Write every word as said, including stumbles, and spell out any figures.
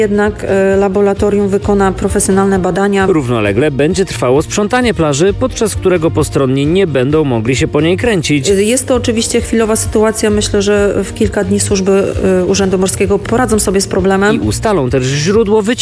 Jednak y, laboratorium wykona profesjonalne badania. Równolegle będzie trwało sprzątanie plaży, podczas którego postronni nie będą mogli się po niej kręcić. Jest to oczywiście chwilowa sytuacja. Myślę, że w kilka dni służby y, Urzędu Morskiego poradzą sobie z problemem. I ustalą też źródło wycieku.